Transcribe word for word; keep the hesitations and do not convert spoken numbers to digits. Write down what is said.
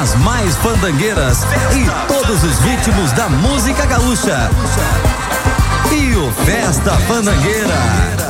as mais fandangueiras e todos os ritmos da música gaúcha. E o Festa Fandangueira.